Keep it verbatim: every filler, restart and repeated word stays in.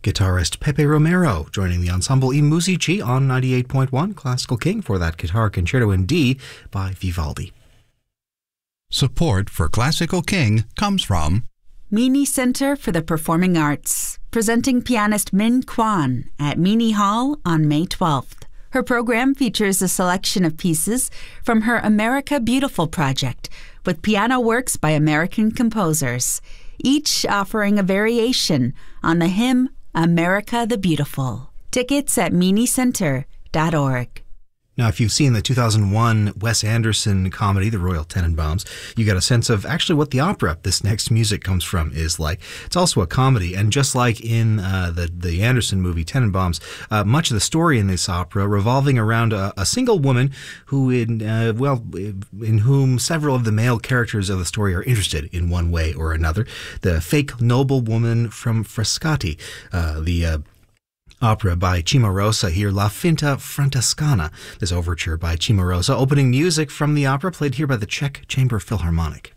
Guitarist Pepe Romero joining the ensemble I Musici on ninety-eight point one Classical King for that guitar concerto in D by Vivaldi. Support for Classical King comes from Meany Center for the Performing Arts, presenting pianist Min Kwan at Meany Hall on May twelfth. Her program features a selection of pieces from her America Beautiful project with piano works by American composers, each offering a variation on the hymn America the Beautiful. Tickets at meany center dot org. Now, if you've seen the two thousand one Wes Anderson comedy, The Royal Tenenbaums, you get a sense of actually what the opera this next music comes from is like. It's also a comedy, and just like in uh, the, the Anderson movie Tenenbaums, uh, much of the story in this opera revolving around a, a single woman who, in uh, well, in whom several of the male characters of the story are interested in one way or another. The fake noblewoman from Frascati, uh, the uh, opera by Cimarosa here, La Finta Francescana, this overture by Cimarosa, opening music from the opera played here by the Czech Chamber Philharmonic.